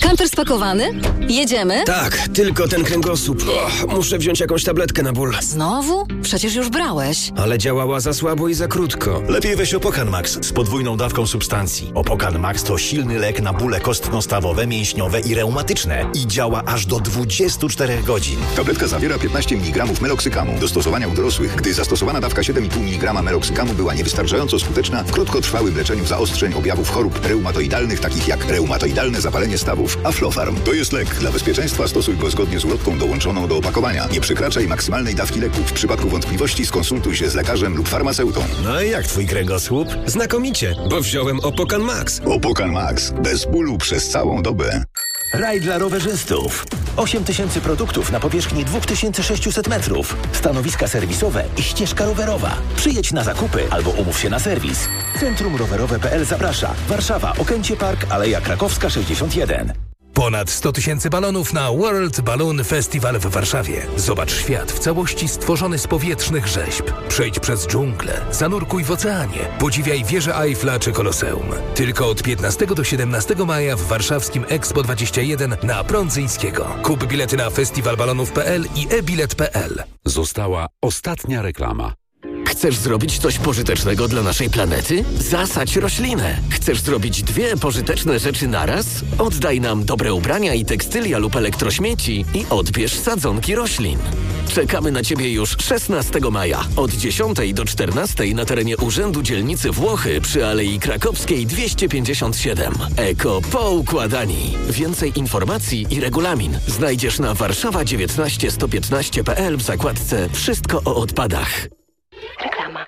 Kamper spakowany? Jedziemy? Tak, tylko ten kręgosłup. Muszę wziąć jakąś tabletkę na ból. Znowu? Przecież już brałeś. Ale działała za słabo i za krótko. Lepiej weź Opokan Max z podwójną dawką substancji. Opokan Max to silny lek na bóle kostno-stawowe, mięśniowe i reumatyczne. I działa aż do 24 godzin. Tabletka zawiera 15 mg meloksykamu. Do stosowania u dorosłych, gdy zastosowana dawka 7,5 mg meloksykamu była niewystarczająco skuteczna w krótkotrwałym leczeniu zaostrzeń objawów chorób reumatoidalnych, takich jak reumatoidalne zapalenie stawów. Aflofarm to jest lek. Dla bezpieczeństwa stosuj go zgodnie z ulotką dołączoną do opakowania. Nie przekraczaj maksymalnej dawki leku. W przypadku wątpliwości skonsultuj się z lekarzem lub farmaceutą. No i jak twój kręgosłup? Znakomicie, bo wziąłem Opokan Max. Opokan Max. Bez bólu przez całą dobę. Raj dla rowerzystów. 8000 produktów na powierzchni 2600 metrów. Stanowiska serwisowe i ścieżka rowerowa. Przyjedź na zakupy albo umów się na serwis. Centrum Rowerowe.pl zaprasza. Warszawa, Okęcie Park, Aleja Krakowska 61. Ponad 100 000 balonów na World Balloon Festival w Warszawie. Zobacz świat w całości stworzony z powietrznych rzeźb. Przejdź przez dżunglę, zanurkuj w oceanie, podziwiaj wieżę Eiffla czy Koloseum. Tylko od 15 do 17 maja w warszawskim Expo 21 na Prądzyńskiego. Kup bilety na festiwalbalonów.pl i e-bilet.pl. Została ostatnia reklama. Chcesz zrobić coś pożytecznego dla naszej planety? Zasadź roślinę. Chcesz zrobić 2 pożyteczne rzeczy naraz? Oddaj nam dobre ubrania i tekstylia lub elektrośmieci i odbierz sadzonki roślin. Czekamy na Ciebie już 16 maja od 10 do 14 na terenie Urzędu Dzielnicy Włochy przy Alei Krakowskiej 257. Eko poukładani. Więcej informacji i regulamin znajdziesz na warszawa19115.pl w zakładce Wszystko o odpadach. Reklama.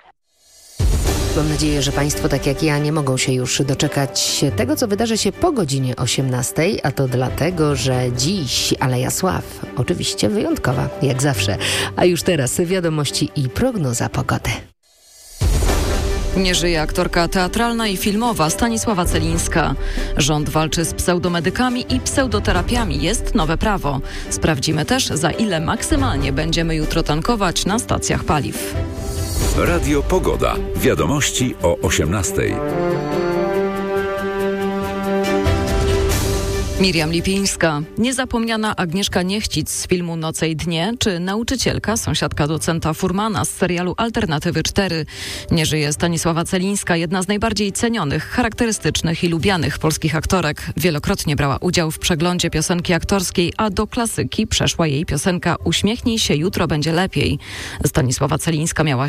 Mam nadzieję, że Państwo, tak jak ja, nie mogą się już doczekać tego, co wydarzy się po godzinie 18, a to dlatego, że dziś Aleja Sław, oczywiście wyjątkowa, jak zawsze. A już teraz wiadomości i prognoza pogody. Nie żyje aktorka teatralna i filmowa Stanisława Celińska. Rząd walczy z pseudomedykami i pseudoterapiami. Jest nowe prawo. Sprawdzimy też, za ile maksymalnie będziemy jutro tankować na stacjach paliw. Radio Pogoda. Wiadomości o 18:00. Miriam Lipińska, niezapomniana Agnieszka Niechcic z filmu Noce i dnie, czy nauczycielka, sąsiadka docenta Furmana z serialu Alternatywy 4. Nie żyje Stanisława Celińska, jedna z najbardziej cenionych, charakterystycznych i lubianych polskich aktorek. Wielokrotnie brała udział w przeglądzie piosenki aktorskiej, a do klasyki przeszła jej piosenka Uśmiechnij się, jutro będzie lepiej. Stanisława Celińska miała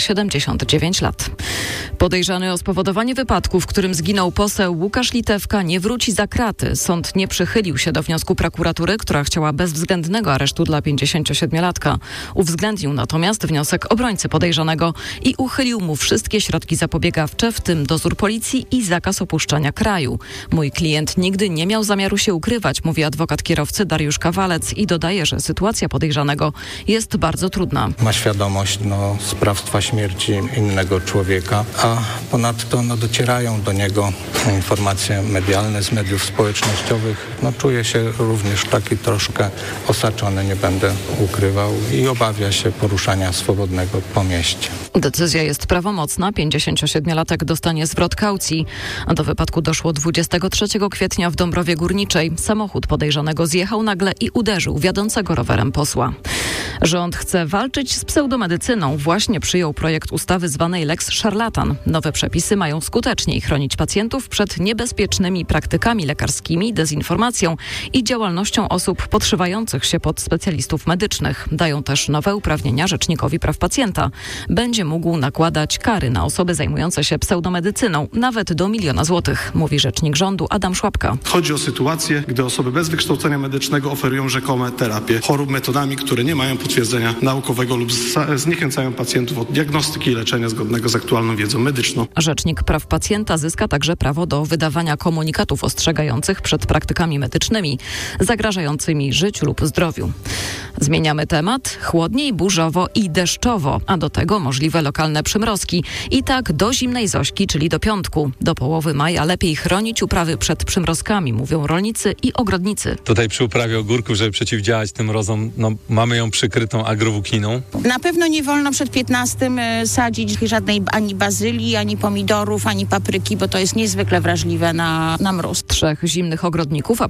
79 lat. Podejrzany o spowodowanie wypadku, w którym zginął poseł Łukasz Litewka, nie wróci za kraty. Sąd nie przychylił się do wniosku prokuratury, która chciała bezwzględnego aresztu dla 57-latka. Uwzględnił natomiast wniosek obrońcy podejrzanego i uchylił mu wszystkie środki zapobiegawcze, w tym dozór policji i zakaz opuszczania kraju. Mój klient nigdy nie miał zamiaru się ukrywać, mówi adwokat kierowcy Dariusz Kawalec i dodaje, że sytuacja podejrzanego jest bardzo trudna. Ma świadomość sprawstwa śmierci innego człowieka, a ponadto docierają do niego informacje medialne z mediów społecznościowych. Czuje się również taki troszkę osaczony, nie będę ukrywał, i obawia się poruszania swobodnego po mieście. Decyzja jest prawomocna. 57-latek dostanie zwrot kaucji. Do wypadku doszło 23 kwietnia w Dąbrowie Górniczej. Samochód podejrzanego zjechał nagle i uderzył wiodącego rowerem posła. Rząd chce walczyć z pseudomedycyną. Właśnie przyjął projekt ustawy zwanej Lex Szarlatan. Nowe przepisy mają skuteczniej chronić pacjentów przed niebezpiecznymi praktykami lekarskimi, dezinformacją i działalnością osób podszywających się pod specjalistów medycznych. Dają też nowe uprawnienia Rzecznikowi Praw Pacjenta. Będzie mógł nakładać kary na osoby zajmujące się pseudomedycyną, nawet do 1 000 000 złotych, mówi rzecznik rządu Adam Szłapka. Chodzi o sytuację, gdy osoby bez wykształcenia medycznego oferują rzekome terapie chorób metodami, które nie mają potwierdzenia naukowego lub zniechęcają pacjentów od diagnostyki i leczenia zgodnego z aktualną wiedzą medyczną. Rzecznik Praw Pacjenta zyska także prawo do wydawania komunikatów ostrzegających przed praktykami medycznymi zagrażającymi życiu lub zdrowiu. Zmieniamy temat. Chłodniej, burzowo i deszczowo, a do tego możliwe lokalne przymrozki. I tak do zimnej Zośki, czyli do piątku. Do połowy maja lepiej chronić uprawy przed przymrozkami, mówią rolnicy i ogrodnicy. Tutaj przy uprawie ogórków, żeby przeciwdziałać tym mrozom, mamy ją przykrytą agrowłókniną. Na pewno nie wolno przed 15 sadzić żadnej ani bazylii, ani pomidorów, ani papryki, bo to jest niezwykle wrażliwe na mróz. 3 zimnych ogrodników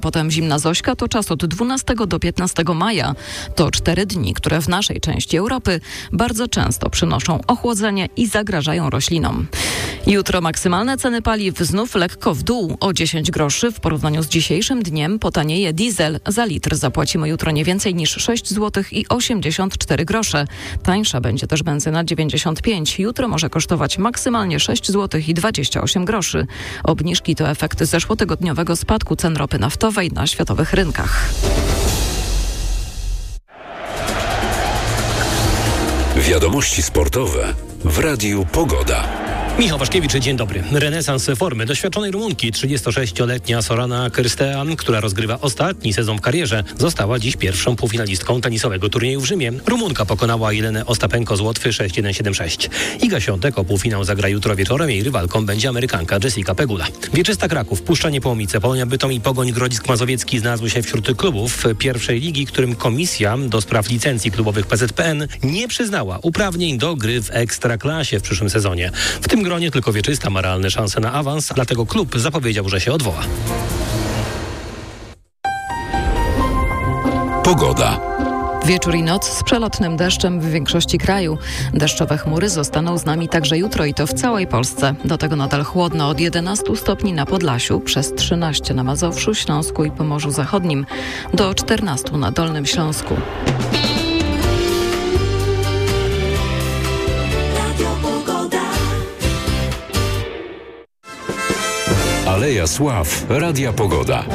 potem zimna Zośka to czas od 12 do 15 maja. To 4 dni, które w naszej części Europy bardzo często przynoszą ochłodzenie i zagrażają roślinom. Jutro maksymalne ceny paliw znów lekko w dół o 10 groszy. W porównaniu z dzisiejszym dniem potanieje diesel. Za litr zapłacimy jutro nie więcej niż 6 zł i 84 grosze. Tańsza będzie też benzyna 95. Jutro może kosztować maksymalnie 6 zł i 28 groszy. Obniżki to efekt zeszłotygodniowego spadku cen ropy naftowej na światowych rynkach. Wiadomości sportowe w Radiu Pogoda. Michał Waszkiewicz, dzień dobry. Renesans formy doświadczonej Rumunki, 36-letnia Sorana Cârstea, która rozgrywa ostatni sezon w karierze, została dziś pierwszą półfinalistką tenisowego turnieju w Rzymie. Rumunka pokonała Jelenę Ostapenko z Łotwy 6-1-7-6. Iga Świątek o półfinał zagra jutro wieczorem. Jej rywalką będzie Amerykanka Jessica Pegula. Wieczysta Kraków, Puszcza Niepołomice, Polonia Bytom i Pogoń Grodzisk Mazowiecki znalazły się wśród klubów pierwszej ligi, którym Komisja do Spraw Licencji Klubowych PZPN nie przyznała uprawnień do gry w Ekstraklasie w przyszłym sezonie. W tym gronie tylko Wieczysta ma realne szanse na awans, dlatego klub zapowiedział, że się odwoła. Pogoda. Wieczór i noc z przelotnym deszczem w większości kraju. Deszczowe chmury zostaną z nami także jutro i to w całej Polsce. Do tego nadal chłodno od 11 stopni na Podlasiu, przez 13 na Mazowszu, Śląsku i Pomorzu Zachodnim, do 14 na Dolnym Śląsku. Aleja Sław, Radia Pogoda.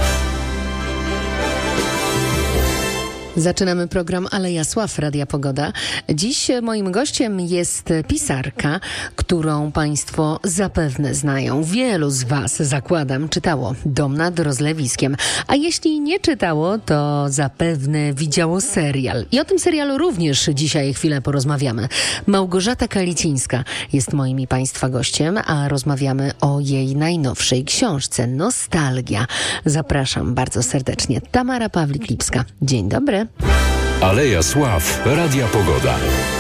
Zaczynamy program Aleja Sław, Radia Pogoda. Dziś moim gościem jest pisarka, którą Państwo zapewne znają. Wielu z Was, zakładam, czytało Dom nad Rozlewiskiem. A jeśli nie czytało, to zapewne widziało serial. I o tym serialu również dzisiaj chwilę porozmawiamy. Małgorzata Kalicińska jest moim i Państwa gościem, a rozmawiamy o jej najnowszej książce Nostalgia. Zapraszam bardzo serdecznie. Tamara Pawlik-Lipska. Dzień dobry. Aleja Sław, Radia Pogoda.